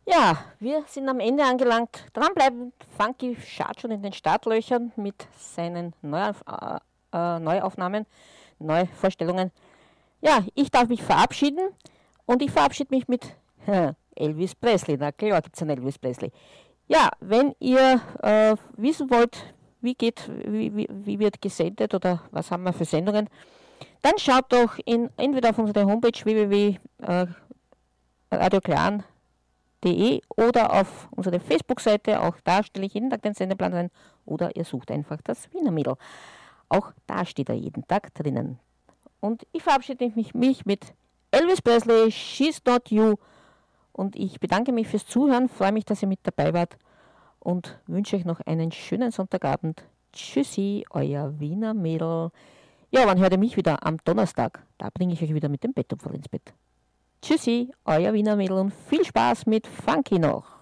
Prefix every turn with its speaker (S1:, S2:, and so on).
S1: Ja, wir sind am Ende angelangt. Dranbleiben, Funky schaut schon in den Startlöchern mit seinen Neuaufnahmen, Neuvorstellungen. Ja, ich darf mich verabschieden und ich verabschiede mich mit Elvis Presley. Na klar gibt es einen Elvis Presley. Ja, wenn ihr wissen wollt, wie wird gesendet oder was haben wir für Sendungen, dann schaut doch entweder auf unsere Homepage www.radioklan.de oder auf unsere Facebook-Seite. Auch da stelle ich jeden Tag den Sendeplan rein. Oder ihr sucht einfach das Wiener Mädel. Auch da steht er jeden Tag drinnen. Und ich verabschiede mich mit Elvis Presley, She's Not You. Und ich bedanke mich fürs Zuhören, freue mich, dass ihr mit dabei wart und wünsche euch noch einen schönen Sonntagabend. Tschüssi, euer Wiener Mädel. Ja, wann hört ihr mich wieder? Am Donnerstag. Da bringe ich euch wieder mit dem Bettopfer ins Bett. Tschüssi, euer Wiener Mädel und viel Spaß mit Funky noch.